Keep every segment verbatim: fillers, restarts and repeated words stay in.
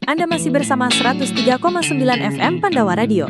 Anda masih bersama seratus tiga koma sembilan F M Pandawa Radio.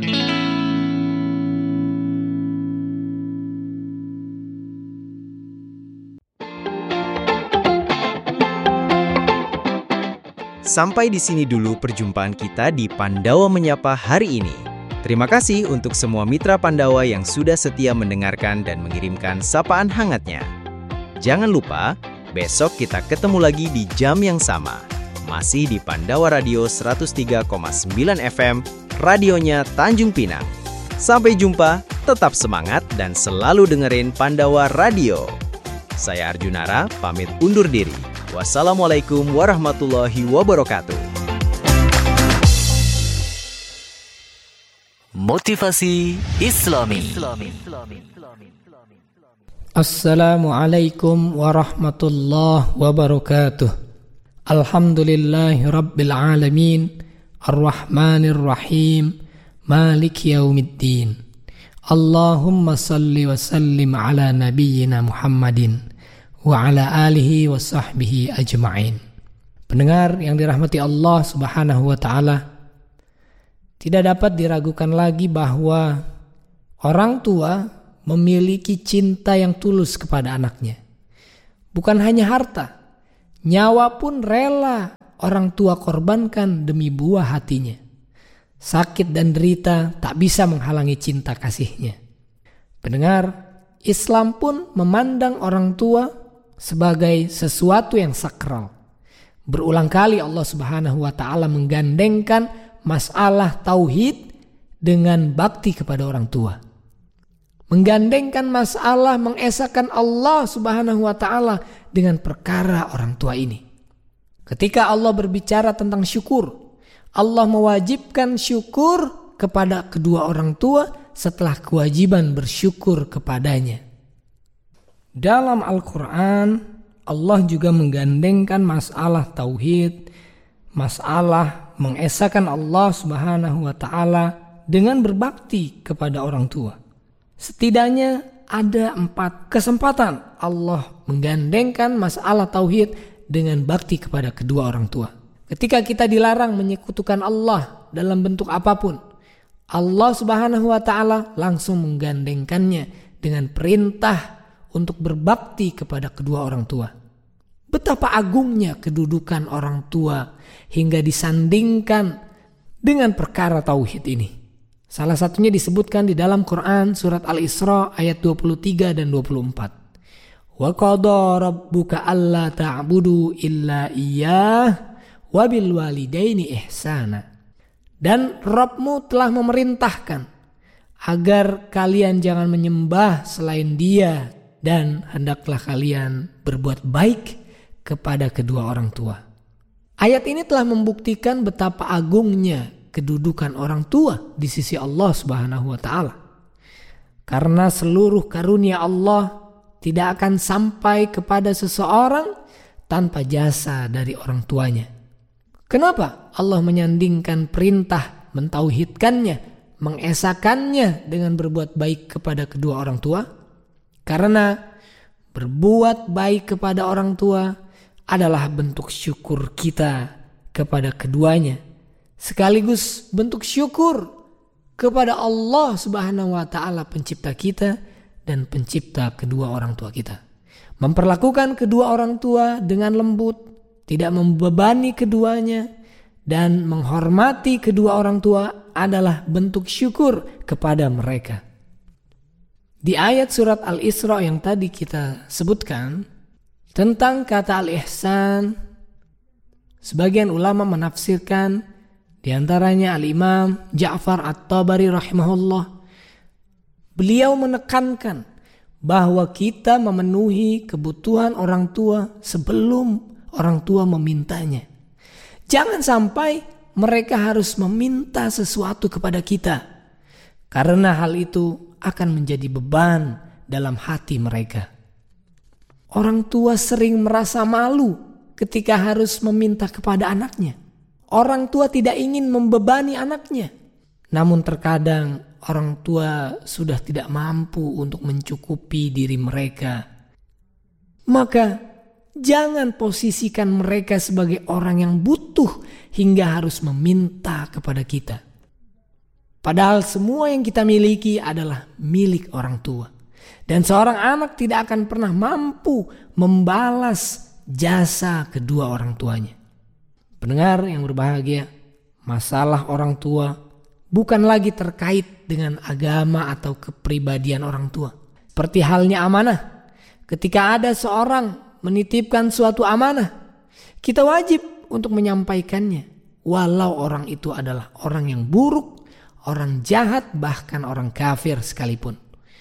Sampai di sini dulu perjumpaan kita di Pandawa Menyapa hari ini. Terima kasih untuk semua mitra Pandawa yang sudah setia mendengarkan dan mengirimkan sapaan hangatnya. Jangan lupa, besok kita ketemu lagi di jam yang sama. Masih di Pandawa Radio seratus tiga koma sembilan F M, radionya Tanjung Pinang. Sampai jumpa, tetap semangat dan selalu dengerin Pandawa Radio. Saya Arjunara, pamit undur diri. Wassalamualaikum warahmatullahi wabarakatuh. Motivasi Islami. Assalamualaikum warahmatullahi wabarakatuh. Alhamdulillahi rabbil alamin, ar-rahmanir rahim, maliki yaumiddin. Allahumma salli wa sallim ala nabiyyina Muhammadin wa ala alihi wa sahbihi ajma'in. Pendengar yang dirahmati Allah Subhanahu wa taala, tidak dapat diragukan lagi bahwa orang tua memiliki cinta yang tulus kepada anaknya. Bukan hanya harta, nyawa pun rela orang tua korbankan demi buah hatinya. Sakit dan derita tak bisa menghalangi cinta kasihnya. Pendengar, Islam pun memandang orang tua sebagai sesuatu yang sakral. Berulang kali Allah Subhanahu wa taala menggandengkan masalah tauhid dengan bakti kepada orang tua. Menggandengkan masalah mengesahkan Allah Subhanahu wa taala dengan perkara orang tua ini. Ketika Allah berbicara tentang syukur, Allah mewajibkan syukur kepada kedua orang tua setelah kewajiban bersyukur kepadanya. Dalam Al-Quran, Allah juga menggandengkan masalah tauhid, masalah mengesahkan Allah Subhanahu wa taala dengan berbakti kepada orang tua. Setidaknya ada empat kesempatan Allah menggandengkan masalah tauhid dengan bakti kepada kedua orang tua. Ketika kita dilarang menyekutukan Allah dalam bentuk apapun, Allah Subhanahu wa taala langsung menggandengkannya dengan perintah untuk berbakti kepada kedua orang tua. Betapa agungnya kedudukan orang tua hingga disandingkan dengan perkara tauhid ini. Salah satunya disebutkan di dalam Quran surat Al-Isra ayat dua puluh tiga dan dua puluh empat. Wa qada rabbuka alla ta'budu illa iyyah wa bil walidaini ihsana. Dan Rabbmu telah memerintahkan agar kalian jangan menyembah selain Dia dan hendaklah kalian berbuat baik kepada kedua orang tua. Ayat ini telah membuktikan betapa agungnya kedudukan orang tua di sisi Allah Subhanahu wa taala. Karena seluruh karunia Allah tidak akan sampai kepada seseorang tanpa jasa dari orang tuanya. Kenapa Allah menyandingkan perintah mentauhidkannya, mengesahkannya dengan berbuat baik kepada kedua orang tua? Karena berbuat baik kepada orang tua adalah bentuk syukur kita kepada keduanya, sekaligus bentuk syukur kepada Allah Subhanahu wa taala pencipta kita dan pencipta kedua orang tua kita. Memperlakukan kedua orang tua dengan lembut, tidak membebani keduanya, dan menghormati kedua orang tua adalah bentuk syukur kepada mereka. Di ayat surat Al-Isra yang tadi kita sebutkan tentang kata al-ihsan, sebagian ulama menafsirkan, di antaranya Al-Imam Ja'far At-Tabari rahimahullah, beliau menekankan bahwa kita memenuhi kebutuhan orang tua sebelum orang tua memintanya. Jangan sampai mereka harus meminta sesuatu kepada kita, karena hal itu akan menjadi beban dalam hati mereka. Orang tua sering merasa malu ketika harus meminta kepada anaknya. Orang tua tidak ingin membebani anaknya. Namun terkadang orang tua sudah tidak mampu untuk mencukupi diri mereka. Maka Jangan posisikan mereka sebagai orang yang butuh hingga harus meminta kepada kita. Padahal semua yang kita miliki adalah milik orang tua. Dan seorang anak tidak akan pernah mampu membalas jasa kedua orang tuanya. Pendengar yang berbahagia, masalah orang tua bukan lagi terkait dengan agama atau kepribadian orang tua. Seperti halnya amanah. Ketika ada seorang menitipkan suatu amanah, kita wajib untuk menyampaikannya. Walau orang itu adalah orang yang buruk, orang jahat, bahkan orang kafir sekalipun.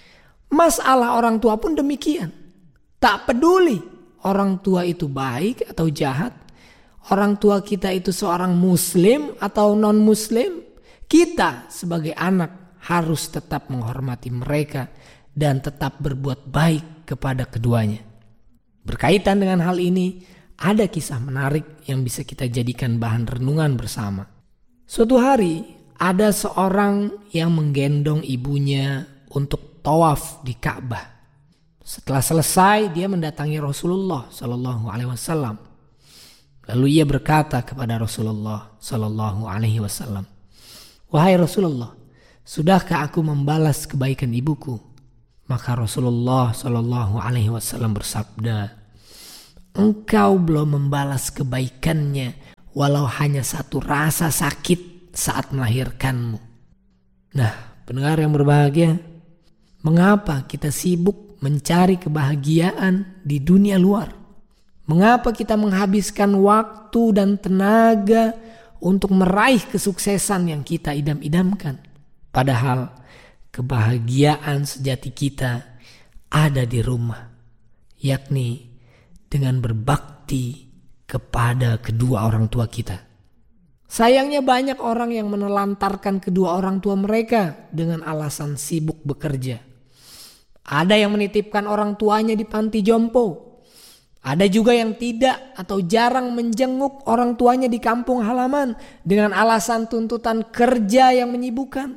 Masalah orang tua pun demikian. Tak peduli orang tua itu baik atau jahat, orang tua kita itu seorang muslim atau non-muslim, kita sebagai anak harus tetap menghormati mereka dan tetap berbuat baik kepada keduanya. Berkaitan dengan hal ini, ada kisah menarik yang bisa kita jadikan bahan renungan bersama. Suatu hari, ada seorang yang menggendong ibunya untuk tawaf di Ka'bah. Setelah selesai, dia mendatangi Rasulullah Sallallahu Alaihi Wasallam. Lalu ia berkata kepada Rasulullah Sallallahu Alaihi Wasallam, "Wahai Rasulullah, sudahkah aku membalas kebaikan ibuku?" Maka Rasulullah Sallallahu Alaihi Wasallam bersabda, "Engkau belum membalas kebaikannya, walau hanya satu rasa sakit saat melahirkanmu." Nah, pendengar yang berbahagia, mengapa kita sibuk mencari kebahagiaan di dunia luar? Mengapa kita menghabiskan waktu dan tenaga untuk meraih kesuksesan yang kita idam-idamkan? Padahal kebahagiaan sejati kita ada di rumah, yakni dengan berbakti kepada kedua orang tua kita. Sayangnya banyak orang yang menelantarkan kedua orang tua mereka dengan alasan sibuk bekerja. Ada yang menitipkan orang tuanya di panti jompo. Ada juga yang tidak atau jarang menjenguk orang tuanya di kampung halaman dengan alasan tuntutan kerja yang menyibukkan.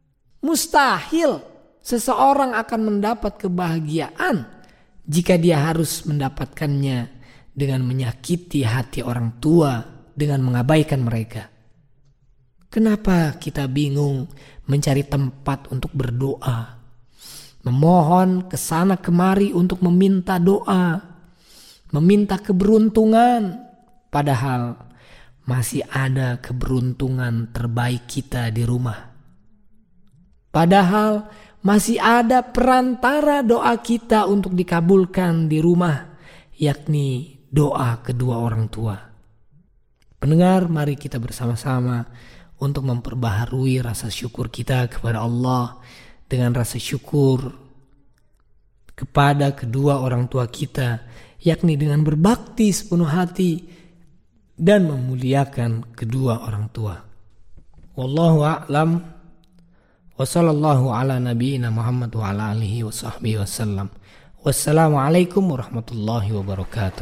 Mustahil seseorang akan mendapat kebahagiaan jika dia harus mendapatkannya dengan menyakiti hati orang tua dengan mengabaikan mereka. Kenapa kita bingung mencari tempat untuk berdoa, memohon kesana kemari untuk meminta doa, meminta keberuntungan, padahal masih ada keberuntungan terbaik kita di rumah. Padahal masih ada perantara doa kita untuk dikabulkan di rumah, yakni doa kedua orang tua. Pendengar, mari kita bersama-sama untuk memperbaharui rasa syukur kita kepada Allah dengan rasa syukur kepada kedua orang tua kita, yakni dengan berbakti sepenuh hati dan memuliakan kedua orang tua. Wallahu a'lam. Wa sallallahu ala nabiyyina Muhammad wa ala alihi wa sahbihi wasallam. Wassalamualaikum warahmatullahi wabarakatuh.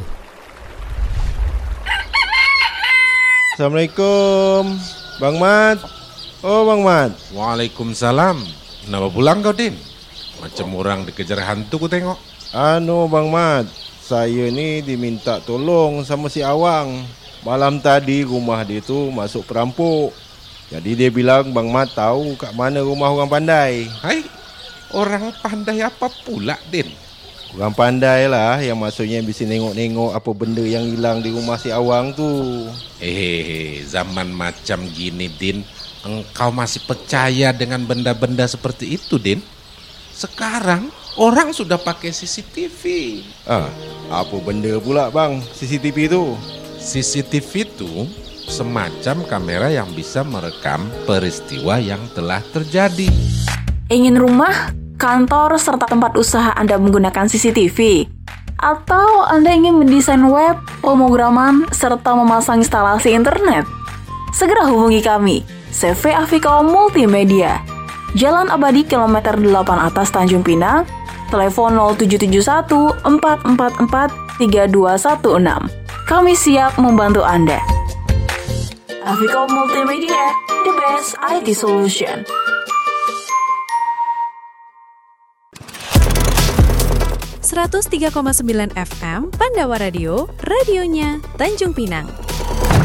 Assalamualaikum, Bang Mat. Oh, Bang Mat. Waalaikumsalam. Kenapa pulang kau, Din? Macam orang dikejar hantu ku tengok. Anu, Bang Mat, saya ni diminta tolong sama si Awang. Malam tadi rumah dia tu masuk perampok. Jadi dia bilang Bang Mat tahu kat mana rumah orang pandai. Hai, orang pandai apa pula, Din? Orang pandai lah, yang maksudnya bisa nengok-nengok apa benda yang hilang di rumah si Awang tu. Eh, zaman macam gini, Din, engkau masih percaya dengan benda-benda seperti itu, Din? Sekarang orang sudah pakai C C T V. Ah, apa benda pula bang C C T V tu? C C T V itu semacam kamera yang bisa merekam peristiwa yang telah terjadi. Ingin rumah, kantor, serta tempat usaha Anda menggunakan C C T V? Atau Anda ingin mendesain web, pemrograman, serta memasang instalasi internet? Segera hubungi kami, C V Afikom Multimedia. Jalan Abadi kilometer delapan atas Tanjung Pinang, telepon nol tujuh tujuh satu empat empat empat tiga dua satu enam. Kami siap membantu Anda. Afikom Multimedia, the best I T solution. seratus tiga koma sembilan F M Pandawa Radio, radionya Tanjung Pinang.